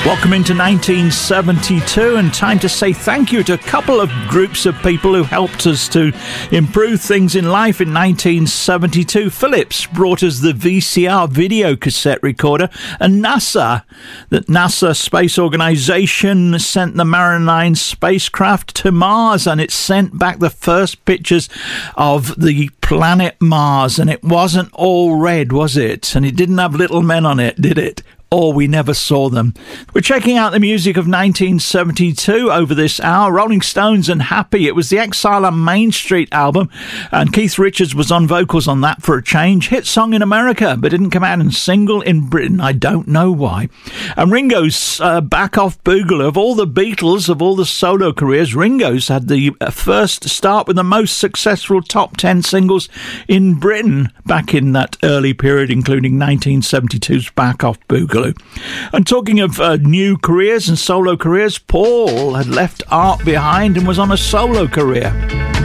Welcome into 1972, and time to say thank you to a couple of groups of people who helped us to improve things in life in 1972. Philips brought us the VCR video cassette recorder, and NASA, the NASA Space Organization, sent the Mariner 9 spacecraft to Mars, and it sent back the first pictures of the planet Mars, and it wasn't all red, was it? And it didn't have little men on it, did it? Or we never saw them. We're checking out the music of 1972 over this hour. Rolling Stones and Happy. It was the Exile on Main Street album, and Keith Richards was on vocals on that for a change. Hit song in America, but didn't come out in single in Britain. I don't know why. And Ringo's Back Off Boogaloo. Of all the Beatles, of all the solo careers, Ringo's had the first start with the most successful top 10 singles in Britain back in that early period, including 1972's Back Off Boogaloo. And talking of new careers and solo careers, Paul had left art behind and was on a solo career.